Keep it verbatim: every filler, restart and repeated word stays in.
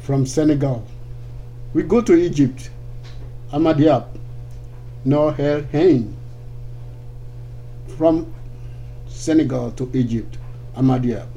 from Senegal. We go to Egypt, Ahmadiab, Noor El Hein. From Senegal to Egypt, Ahmadiab.